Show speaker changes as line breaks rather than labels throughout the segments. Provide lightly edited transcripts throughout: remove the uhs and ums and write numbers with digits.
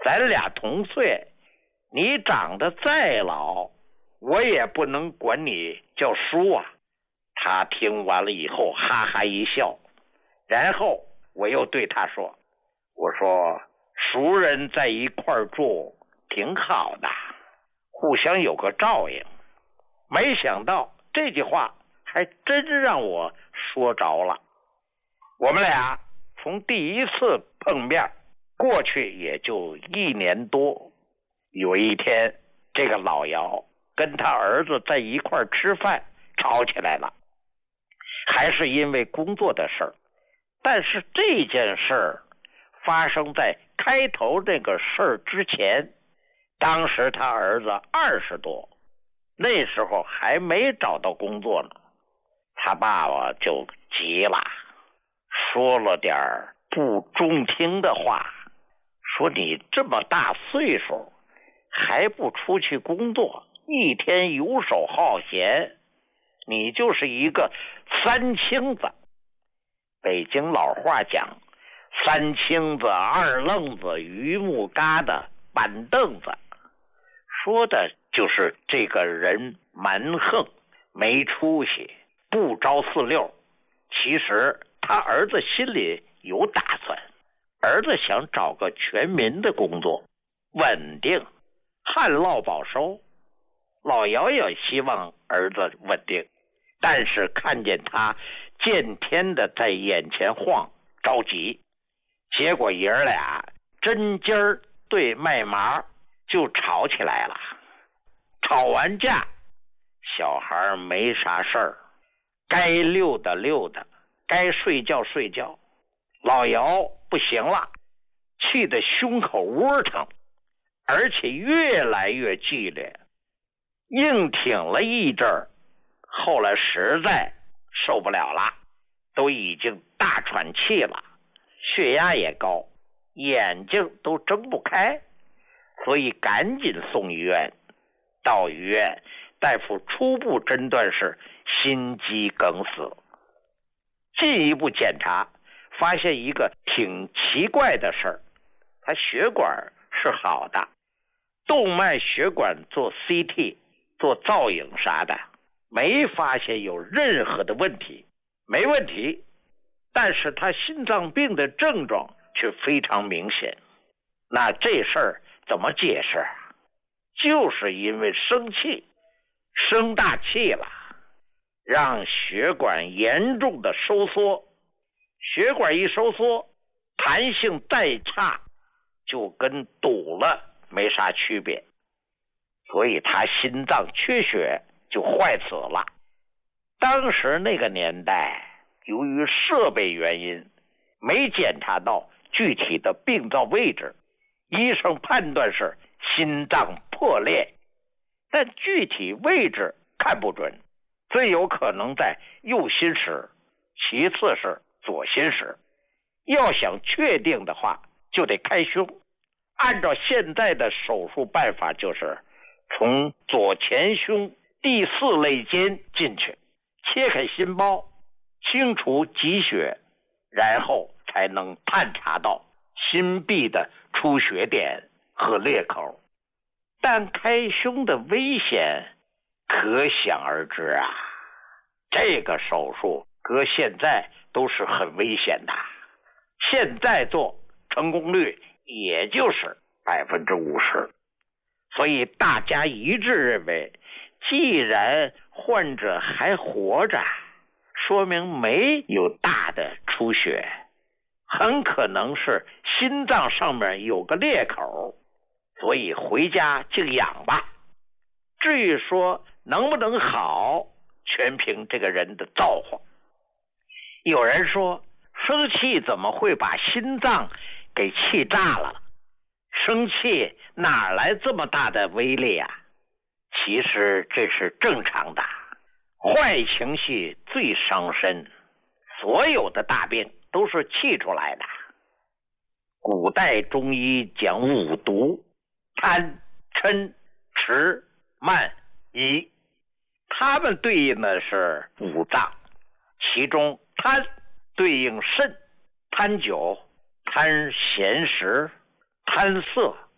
咱俩同岁，你长得再老，我也不能管你叫叔啊。他听完了以后哈哈一笑，然后我又对他说，我说熟人在一块儿住挺好的，互相有个照应。没想到这句话还真让我说着了。我们俩从第一次碰面过去也就1年多，有一天这个老姚跟他儿子在一块儿吃饭，吵起来了，还是因为工作的事儿。但是这件事儿发生在开头这个事儿之前，当时他儿子20多，那时候还没找到工作呢。他爸爸就急了，说了点不中听的话，说你这么大岁数还不出去工作，一天游手好闲，你就是一个三清子。北京老话讲，三清子、二愣子、榆木疙瘩、板凳子，说的就是这个人蛮横，没出息，不着四六。其实他儿子心里有打算，儿子想找个全民的工作，稳定，旱涝保收。老姚也希望儿子稳定，但是看见他见天的在眼前晃，着急。结果爷儿俩针尖儿对麦麻，就吵起来了。吵完架，小孩没啥事儿，该溜达溜达，该睡觉睡觉。老姚不行了，气得胸口窝疼，而且越来越剧烈，硬挺了一阵儿，后来实在受不了了，都已经大喘气了，血压也高，眼睛都睁不开，所以赶紧送医院。到医院，大夫初步诊断是心肌梗死。进一步检查，发现一个挺奇怪的事儿，他血管是好的，动脉血管做 CT 做造影啥的，没发现有任何的问题，没问题。但是他心脏病的症状却非常明显。那这事儿怎么解释啊？就是因为生气，生大气了，让血管严重的收缩。血管一收缩，弹性再差，就跟堵了没啥区别。所以他心脏缺血就坏死了。当时那个年代，由于设备原因，没检查到具体的病灶位置，医生判断是心脏破裂，但具体位置看不准，最有可能在右心室，其次是左心室。要想确定的话，就得开胸。按照现在的手术办法，就是从左前胸第4肋间进去，切开心包，清除积血，然后才能探查到心壁的出血点和裂口。但开胸的危险可想而知啊，这个手术搁现在都是很危险的，现在做成功率也就是50%。所以大家一致认为，既然患者还活着，说明没有大的出血，很可能是心脏上面有个裂口，所以回家静养吧。至于说能不能好，全凭这个人的造化。有人说，生气怎么会把心脏给气炸了？生气哪来这么大的威力啊？其实这是正常的，坏情绪最伤身，所有的大病都是气出来的。古代中医讲5毒，贪、嗔、痴、慢、疑，它们对应的是5脏，其中贪对应肾，贪酒、贪闲食、贪色、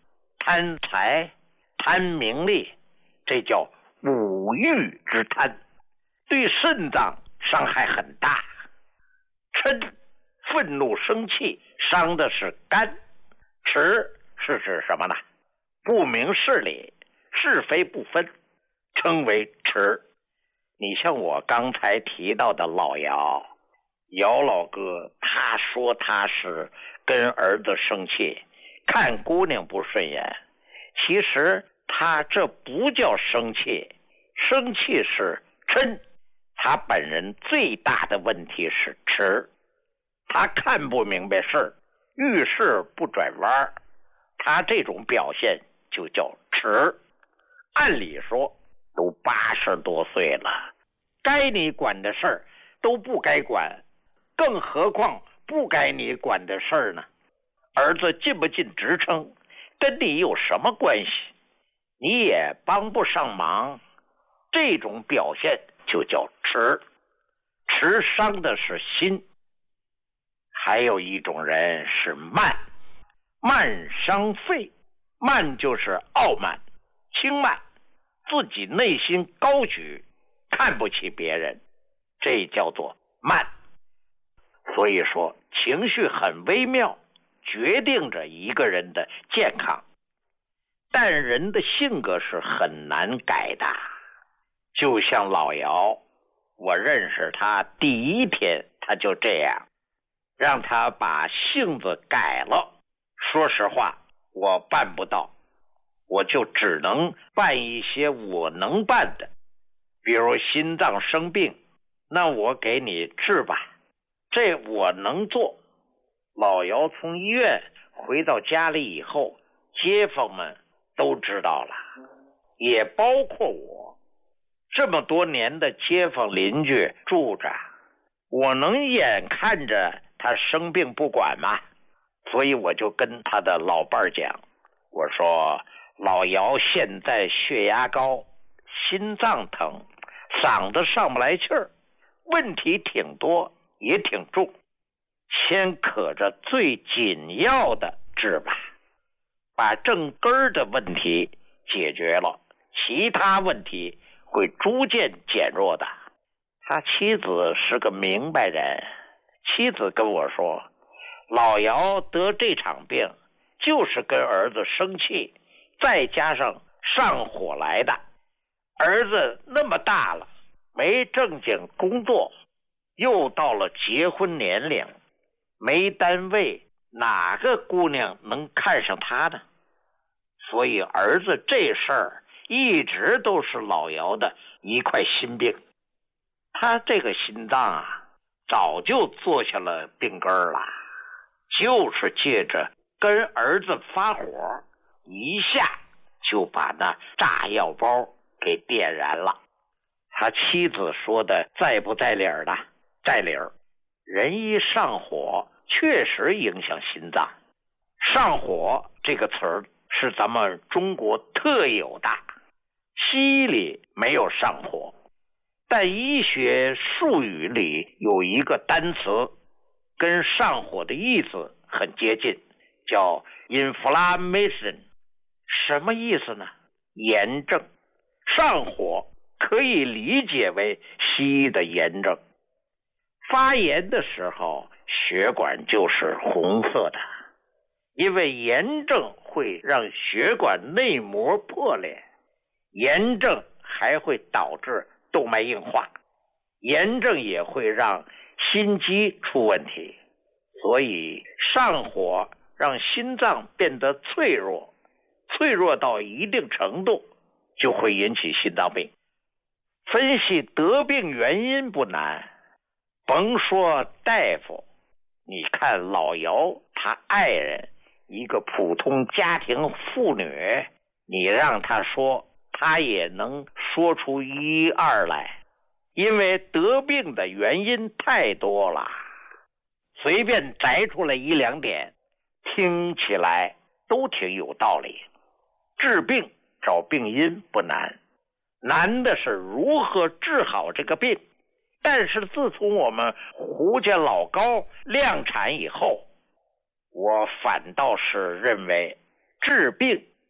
贪财、贪名利，这叫五欲之贪，对肾脏伤害很大。嗔，愤怒生气，伤的是肝。耻是指什么呢？不明事理，是非不分，称为耻。你像我刚才提到的老姚老哥，他说他是跟儿子生气，看姑娘不顺眼，其实他这不叫生气，生气是嗔。他本人最大的问题是耻，他看不明白事儿，遇事不转弯，他这种表现就叫耻。按理说都80多岁了，该你管的事儿都不该管，更何况不该你管的事儿呢？儿子进不进职称跟你有什么关系？你也帮不上忙，这种表现就叫耻。耻伤的是心。还有一种人是慢，慢伤肺。慢就是傲慢、轻慢，自己内心高举，看不起别人，这叫做慢。所以说情绪很微妙，决定着一个人的健康。但人的性格是很难改的，就像老姚，我认识他第一天他就这样，让他把性子改了，说实话我办不到，我就只能办一些我能办的，比如心脏生病，那我给你治吧，这我能做。老姚从医院回到家里以后，街坊们都知道了，也包括我。这么多年的街坊邻居住着，我能眼看着他生病不管吗？所以我就跟他的老伴儿讲，我说老姚现在血压高，心脏疼，嗓子上不来气儿，问题挺多也挺重，先可着最紧要的治吧，把正根儿的问题解决了，其他问题会逐渐减弱的。他妻子是个明白人，妻子跟我说，老姚得这场病就是跟儿子生气，再加上上火来的。儿子那么大了，没正经工作，又到了结婚年龄，没单位，哪个姑娘能看上他呢？所以儿子这事儿一直都是老姚的一块心病。他这个心脏啊，早就做下了病根了，就是借着跟儿子发火，一下就把那炸药包给点燃了。他妻子说的在不在理儿的？在理儿。人一上火，确实影响心脏。上火这个词儿是咱们中国特有的，西医里没有上火，但医学术语里有一个单词跟上火的意思很接近，叫 inflammation。 什么意思呢？炎症。上火可以理解为西医的炎症。发炎的时候血管就是红色的，因为炎症会让血管内膜破裂，炎症还会导致动脉硬化，炎症也会让心肌出问题，所以上火让心脏变得脆弱，脆弱到一定程度就会引起心脏病。分析得病原因不难，甭说大夫，你看老姚他爱人，一个普通家庭妇女，你让他说，他也能说出一二来，因为得病的原因太多了，随便摘出来一两点，听起来都挺有道理。治病找病因不难，难的是如何治好这个病。但是自从我们胡家老高量产以后，我反倒是认为治病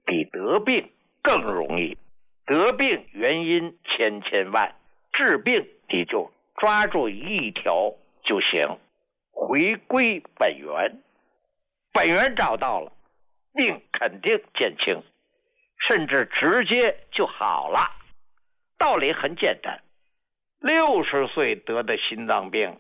比得病更容易。得病原因千千万，治病你就抓住一条就行，回归本源。本源找到了，病肯定减轻，甚至直接就好了。道理很简单，60岁得的心脏病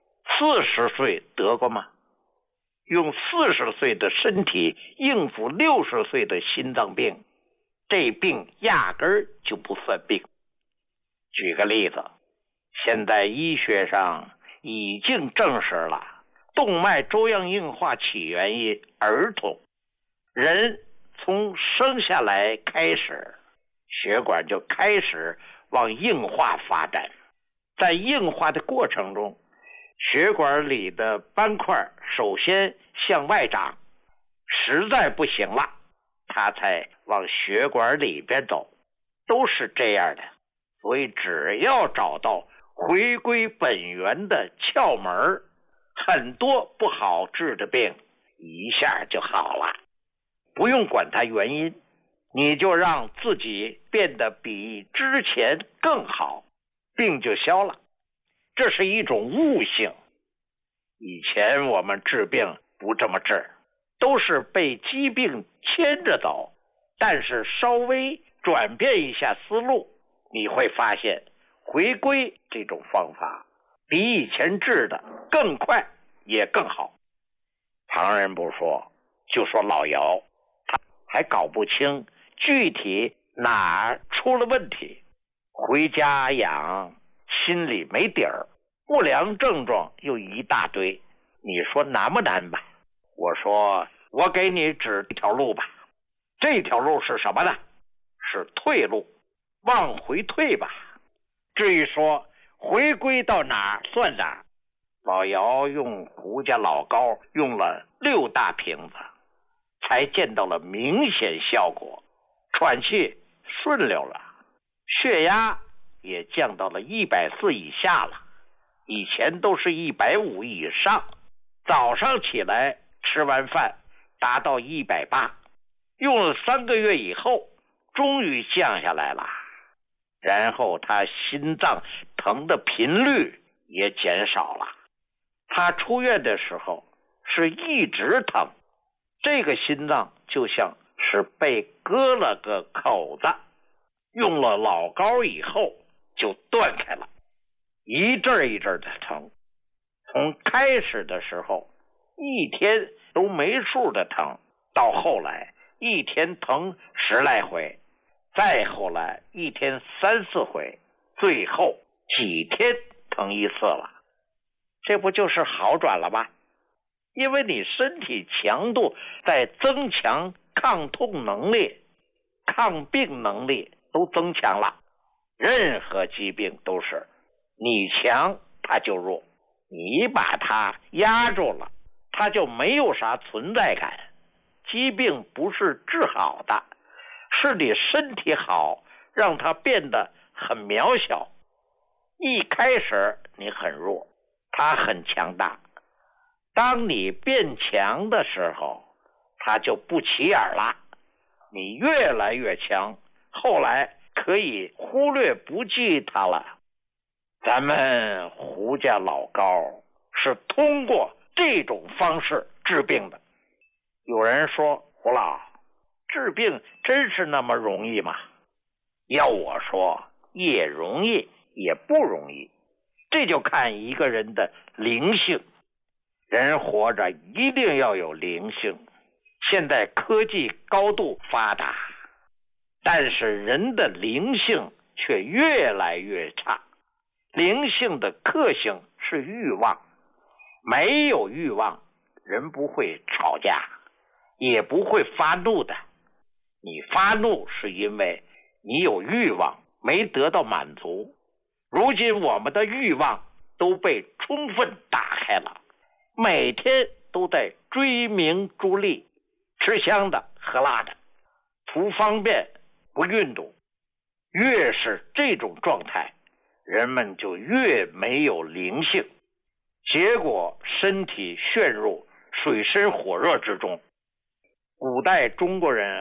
，40岁得过吗？用40岁的身体应付60岁的心脏病，这病压根儿就不算病。举个例子，现在医学上已经证实了，动脉粥样硬化起源于儿童。人从生下来开始，血管就开始往硬化发展，在硬化的过程中，血管里的斑块首先向外长，实在不行了，它才往血管里边走，都是这样的。所以只要找到回归本源的窍门，很多不好治的病一下就好了。不用管它原因，你就让自己变得比之前更好，病就消了。这是一种悟性。以前我们治病不这么治，都是被疾病牵着走，但是稍微转变一下思路，你会发现回归这种方法比以前治的更快也更好。旁人不说，就说老姚他还搞不清具体哪出了问题，回家养心里没底儿，不良症状又一大堆，你说难不难吧？我说我给你指一条路吧。这条路是什么呢？是退路，往回退吧。至于说回归到哪算哪，老姚用胡家老膏用了6大瓶子，才见到了明显效果，喘气顺溜了，血压也降到了140以下了，以前都是150以上。早上起来吃完饭达到180，用了3个月以后终于降下来了。然后他心脏疼的频率也减少了。他出院的时候是一直疼，这个心脏就像是被割了个口子，用了老膏以后就断开了，一阵一阵的疼。从开始的时候一天都没数的疼，到后来一天疼10来回，再后来一天3、4回，最后几天疼1次了。这不就是好转了吗？因为你身体强度在增强，抗痛能力、抗病能力都增强了。任何疾病都是你强它就弱，你把它压住了，它就没有啥存在感。疾病不是治好的，是你身体好让它变得很渺小。一开始你很弱，它很强大，当你变强的时候它就不起眼了，你越来越强，后来可以忽略不计它了。咱们胡家老膏是通过这种方式治病的。有人说，胡老，治病真是那么容易吗？要我说，也容易也不容易，这就看一个人的灵性。人活着一定要有灵性。现在科技高度发达，但是人的灵性却越来越差。灵性的克性是欲望，没有欲望，人不会吵架，也不会发怒的。你发怒是因为你有欲望没得到满足，如今我们的欲望都被充分打开了，每天都在追名逐利，吃香的喝辣的，图方便不运动。越是这种状态，人们就越没有灵性，结果身体陷入水深火热之中。古代中国人